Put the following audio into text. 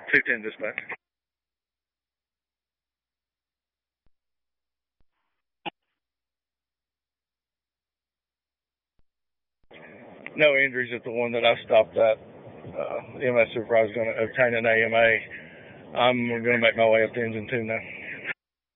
210 dispatch. No injuries at the one that I stopped at. The EMS supervisor is going to obtain an AMA. I'm going to make my way up to Engine 2 now.